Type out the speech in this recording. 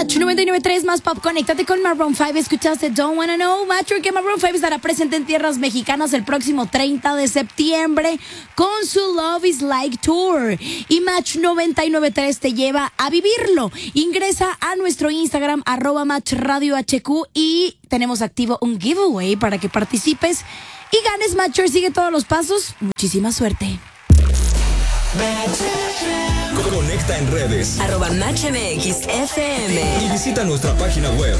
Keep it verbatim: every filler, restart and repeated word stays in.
Match noventa y nueve punto tres más pop. Conéctate con Maroon cinco. Escuchaste Don't Wanna Know. Match, que Maroon cinco estará presente en tierras mexicanas el próximo treinta de septiembre con su Love is Like Tour. Y Match noventa y nueve punto tres te lleva a vivirlo. Ingresa a nuestro Instagram, arroba Match Radio H Q, y tenemos activo un giveaway para que participes y ganes. Matcher, sigue todos los pasos. Muchísima suerte. Conecta en redes arroba Match M X F M y visita nuestra página web